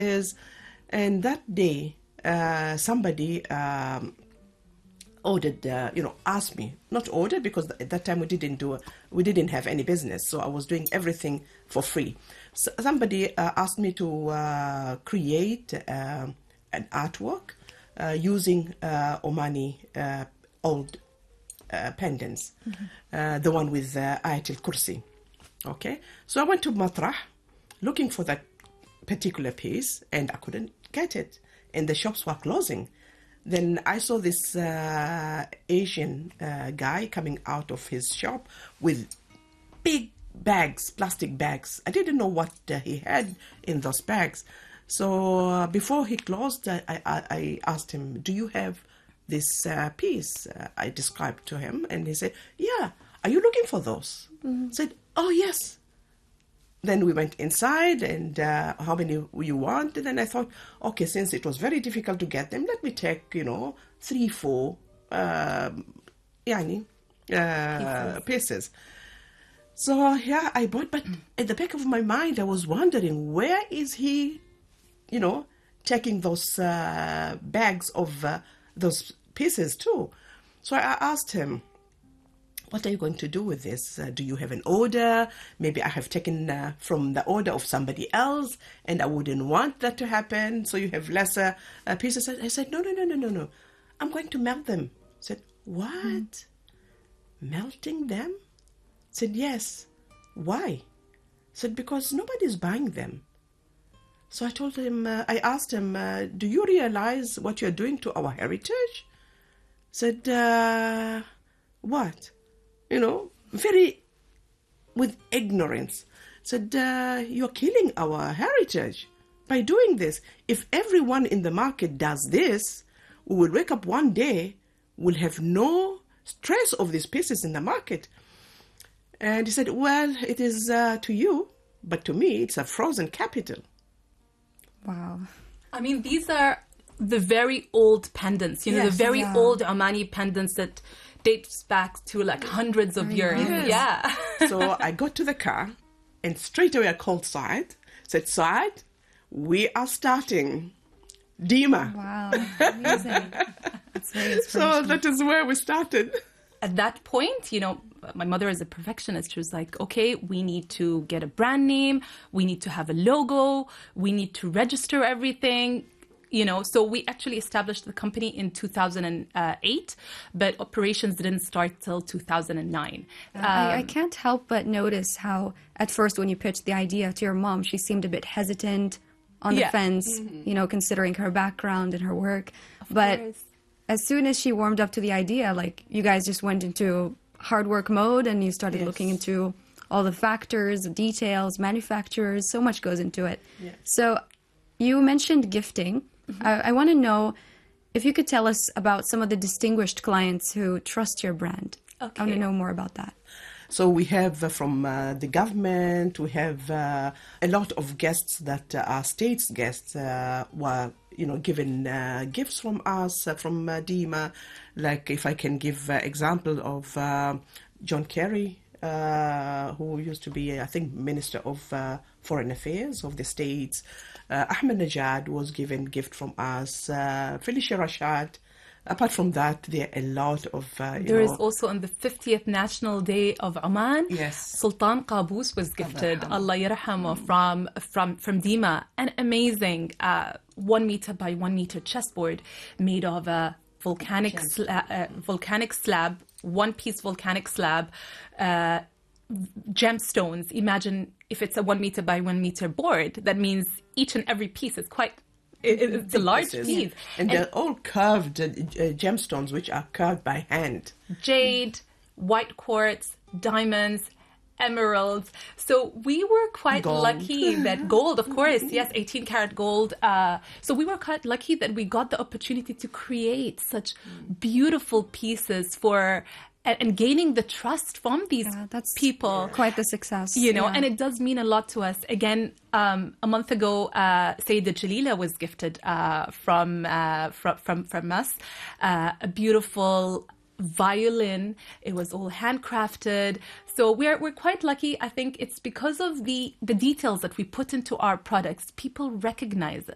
And that day, somebody ordered, asked me, not ordered because at that time we didn't have any business, so I was doing everything for free. So somebody asked me to create an artwork using Omani old pendants, the one with Ayatul Kursi. Okay, so I went to Matrah looking for that particular piece, and I couldn't get it, and the shops were closing. Then I saw this Asian guy coming out of his shop with big bags, plastic bags. I didn't know what he had in those bags. So before he closed, I asked him, do you have this piece? I described to him, and he said, yeah, are you looking for those? I said, oh, yes. Then we went inside, and how many you want? And then I thought, okay, since it was very difficult to get them, let me take, 3, 4 pieces. So yeah, I bought, but at the back of my mind, I was wondering, where is he, taking those bags of those pieces too? So I asked him, what are you going to do with this? Do you have an order? Maybe I have taken from the order of somebody else, and I wouldn't want that to happen, so you have lesser pieces. I said, no. I'm going to melt them. I said, what? Melting them? I said, yes. Why? I said, because nobody's buying them. So I asked him, do you realize what you're doing to our heritage? I said, what? Very with ignorance. Said, you're killing our heritage by doing this. If everyone in the market does this, we will wake up one day, we'll have no stress of these pieces in the market. And he said, well, it is to you, but to me, it's a frozen capital. Wow. I mean, these are the very old pendants, the very old Omani pendants that dates back to like hundreds of years. Yes. Yeah. So I got to the car, and straight away I called Saad. Said, Saad, we are starting Dima. Wow, amazing. That's very inspirational. So that is where we started. At that point, my mother is a perfectionist. She was like, okay, we need to get a brand name. We need to have a logo. We need to register everything. So we actually established the company in 2008, but operations didn't start till 2009. I can't help but notice how, at first, when you pitched the idea to your mom, she seemed a bit hesitant, on the fence, considering her background and her work. But as soon as she warmed up to the idea, like, you guys just went into hard work mode, and you started looking into all the factors, details, manufacturers, so much goes into it. Yes. So you mentioned gifting. I want to know if you could tell us about some of the distinguished clients who trust your brand. Okay. I want to know more about that. So we have from the government, we have a lot of guests that are states guests were, given gifts from us, from Dima. Like if I can give example of John Kerry, who used to be, I think, Minister of Foreign Affairs of the States. Ahmed Najad was given gift from us. Felicia Rashad. Apart from that, there are a lot of... There is also on the 50th National Day of Oman, yes, Sultan Qaboos was gifted, Allah yarhamu, from Dima. An amazing 1 meter by 1 meter chessboard made of a volcanic slab, one-piece volcanic slab, gemstones. Imagine if it's a 1 meter by 1 meter board, that means each and every piece is quite... It's a large piece. And they're all curved gemstones, which are carved by hand. Jade, white quartz, diamonds, emeralds. So we were quite lucky that gold, of course, yes, 18 karat gold. So we were quite lucky that we got the opportunity to create such beautiful pieces for... And gaining the trust from these people. Quite the success. And it does mean a lot to us. Again, a month ago, Sayyidah Jalila was gifted from us a beautiful violin. It was all handcrafted. So we're quite lucky. I think it's because of the details that we put into our products. People recognize